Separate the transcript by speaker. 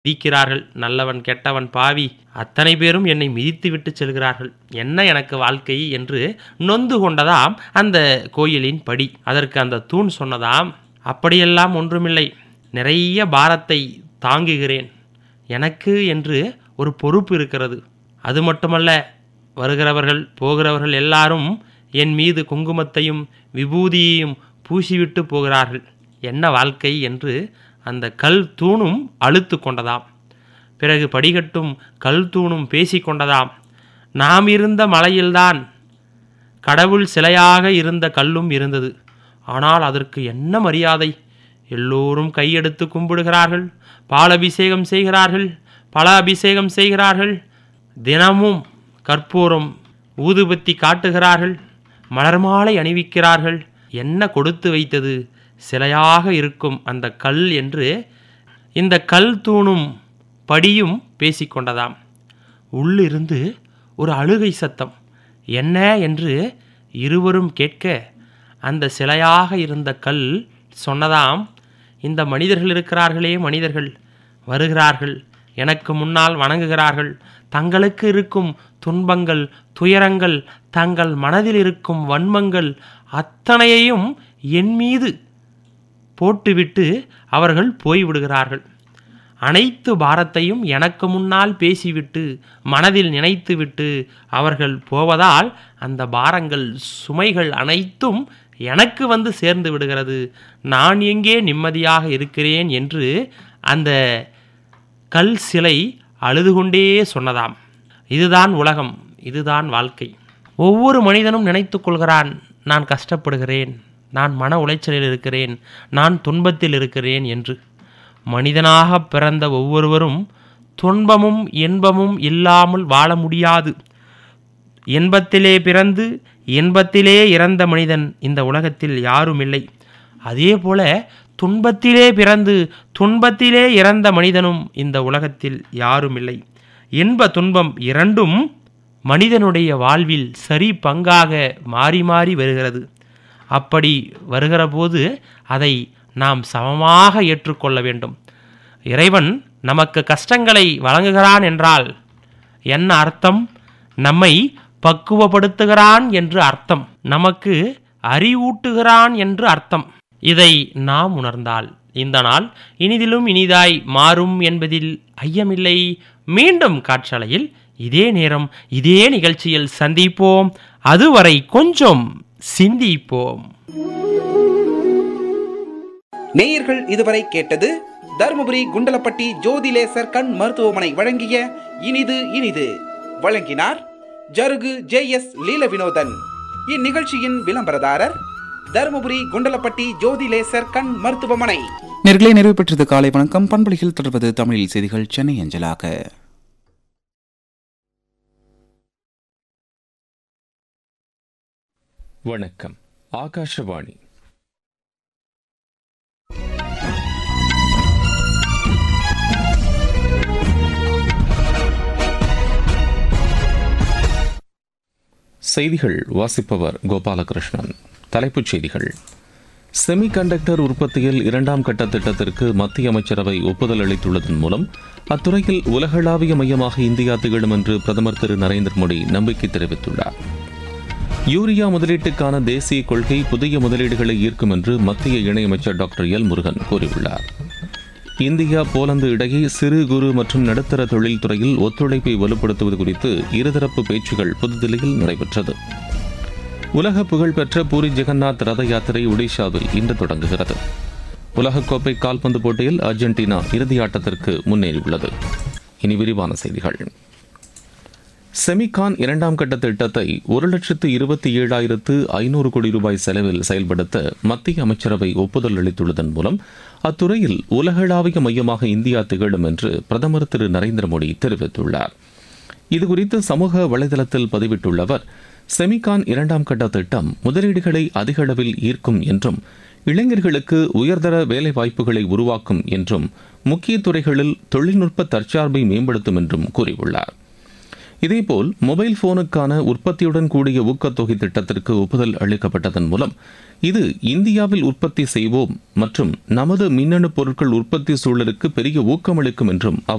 Speaker 1: மிதிக்கிறார்கள். நல்லவன் கெட்டவன் பாவி அத்தனை பேரும் என்னை மிதித்து விட்டு செல்கிறார்கள். என்ன எனக்கு வாழ்க்கை என்று நொந்து கொண்டதாம் அந்த கோயிலின் படி. அதற்கு அந்த தூண் சொன்னதாம், அப்படியெல்லாம் ஒன்றுமில்லை, நிறைய பாரத்தை தாங்குகிறேன், எனக்கு என்று ஒரு பொறுப்பு இருக்கிறது. அது மட்டுமல்ல, வருகிறவர்கள் போகிறவர்கள் எல்லாரும் என் மீது குங்குமத்தையும் விபூதியையும் பூசிவிட்டு போகிறார்கள். என்ன வாழ்க்கை என்று அந்த கல் தூணும் அழுத்து கொண்டதாம். பிறகு படிகட்டும் கல் தூணும் பேசி கொண்டதாம், நாம் இருந்த மலையில்தான் கடவுள் சிலையாக இருந்த கல்லும் இருந்தது. ஆனால் அதற்கு என்ன மரியாதை? எல்லோரும் கையெடுத்து கும்பிடுகிறார்கள், பாலபிஷேகம் செய்கிறார்கள், பல அபிஷேகம் செய்கிறார்கள், தினமும் கற்பூரம் ஊதுபத்தி காட்டுகிறார்கள், மலர் மாலை அணிவிக்கிறார்கள். என்ன கொடுத்து வைத்தது சிலையாக இருக்கும் அந்த கல் என்று இந்த கல் தூணும் படியும் பேசிக்கொண்டதாம். உள்ளிருந்து ஒரு அழுகை சத்தம். என்ன என்று இருவரும் கேட்க அந்த சிலையாக இருந்த கல் சொன்னதாம், இந்த மனிதர்கள் இருக்கிறார்களே, மனிதர்கள் வருகிறார்கள், எனக்கு முன்னால் வணங்குகிறார்கள், தங்களுக்கு இருக்கும் துன்பங்கள் துயரங்கள் தங்கள் மனதில் இருக்கும் வன்மங்கள் அத்தனையையும் என் மீது போட்டுவிட்டு அவர்கள் போய்விடுகிறார்கள். அனைத்து பாரத்தையும் எனக்கு முன்னால் பேசிவிட்டு மனதில் நினைத்துவிட்டு அவர்கள் போவதால் அந்த பாரங்கள் சுமைகள் அனைத்தும் எனக்கு வந்து சேர்ந்து விடுகிறது. நான் எங்கே நிம்மதியாக இருக்கிறேன் என்று அந்த கல் சிலை அழுது கொண்டே சொன்னதாம். இதுதான் உலகம், இதுதான் வாழ்க்கை. ஒவ்வொரு மனிதனும் நினைத்து கொள்கிறான், நான் கஷ்டப்படுகிறேன், நான் மன உளைச்சலில் இருக்கிறேன், நான் துன்பத்தில் இருக்கிறேன் என்று. மனிதனாக பிறந்த ஒவ்வொருவரும் துன்பமும் இன்பமும் இல்லாமல் வாழ முடியாது. இன்பத்திலே பிறந்து இன்பத்திலே இறந்த மனிதன் இந்த உலகத்தில் யாரும் இல்லை. அதே போல துன்பத்திலே பிறந்து துன்பத்திலே இறந்த மனிதனும் இந்த உலகத்தில் யாரும் இல்லை. இன்ப துன்பம் இரண்டும் மனிதனுடைய வாழ்வில் சரி பங்காக மாறி மாறி வருகிறது. அப்படி வருகிற போது அதை நாம் சமமாக ஏற்றுக்கொள்ள வேண்டும். இறைவன் நமக்கு கஷ்டங்களை வழங்குகிறான் என்றால் என்ன அர்த்தம்? நம்மை பக்குவப்படுத்துகிறான் என்று அர்த்தம், நமக்கு அறிவூட்டுகிறான் என்று அர்த்தம். இதை நாம் உணர்ந்தால் இந்த நாள் இனிதிலும் இனிதாய் மாறும் என்பதில் ஐயமில்லை. மீண்டும் காற்றலையில் இதே நேரம் இதே நிகழ்ச்சியில் சந்திப்போம். அதுவரை கொஞ்சம் சிந்திப்போம்.
Speaker 2: நேயர்கள் இதுவரை கேட்டது தருமபுரி குண்டலப்பட்டி ஜோதிலேசர் கண் மருத்துவமனை வழங்கிய இனிது இனிது. வழங்கினார் ஜருகு JS லீல வினோதன். இந்நிகழ்ச்சியின் விளம்பரதாரர் தருமபுரி குண்டலப்பட்டி ஜோதிலேசர் கண் மருத்துவமனை.
Speaker 3: நேயர்களே, நிறைவு பெற்றது காலை வணக்கம். பண்பலையில் தொடர்வது தமிழில் செய்திகள் சென்னை அஞ்சலாக.
Speaker 4: வணக்கம். ஆகாஷவாணி. செய்திகள் வாசிப்பவர் கோபாலகிருஷ்ணன். தலைப்புச் செய்திகள். செமிகண்டக்டர் உற்பத்தியில் 2ஆம் கட்ட திட்டத்திற்கு மத்திய அமைச்சரவை ஒப்புதல் அளித்துள்ளதன் மூலம் அத்துறையில் உலகளாவிய மையமாக இந்தியா திகழும் என்று பிரதமர் திரு நரேந்திர மோடி நம்பிக்கை தெரிவித்துள்ளார். யூரியா முதலீட்டுக்கான தேசிய கொள்கை புதிய முதலீடுகளை ஈர்க்கும் என்று மத்திய இணையமைச்சர் டாக்டர் எல் முருகன் கூறியுள்ளார். இந்தியா போலந்து இடையே சிறு குறு மற்றும் நடுத்தர தொழில் துறையில் ஒத்துழைப்பை வலுப்படுத்துவது குறித்து இருதரப்பு பேச்சுகள் புதுதில்லியில் நடைபெற்றது. உலக புகழ்பெற்ற பூரி ஜெகநாத் ரத யாத்திரை ஒடிஷாவில் இன்று தொடங்குகிறது. உலகக்கோப்பை கால்பந்து போட்டியில் அர்ஜென்டினா இறுதியாட்டத்திற்கு முன்னேறியுள்ளது. இனி விரிவான செய்திகள். செமிகான் 2ஆம் கட்ட திட்டத்தை 1,27,500 கோடி ரூபாய் செலவில் செயல்படுத்த மத்திய அமைச்சரவை ஒப்புதல் அளித்துள்ளதன் மூலம் அத்துறையில் உலகளாவிய மையமாக இந்தியா திகழும் என்று பிரதமர் திரு நரேந்திர மோடி தெரிவித்துள்ளார். இதுகுறித்து சமூக வலைதளத்தில் பதிவிட்டுள்ள அவர், செமிகான் 2ஆம் கட்ட திட்டம் முதலீடுகளை அதிக அளவில் ஈர்க்கும் என்றும் இளைஞர்களுக்கு உயர்தர வேலை வாய்ப்புகளை உருவாக்கும் என்றும் முக்கிய துறைகளில் தொழில்நுட்ப தற்சார்பை மேம்படுத்தும் என்றும் கூறியுள்ளார். இதேபோல் மொபைல் போனுக்கான உற்பத்தியுடன் கூடிய ஊக்கத்தொகை திட்டத்திற்கு ஒப்புதல் அளிக்கப்பட்டதன் மூலம் இது இந்தியாவில் உற்பத்தி செய்வோம் மற்றும் நமது மின்னணு பொருட்கள் உற்பத்தி சூழலுக்கு பெரிய ஊக்கமளிக்கும் என்றும் அவர்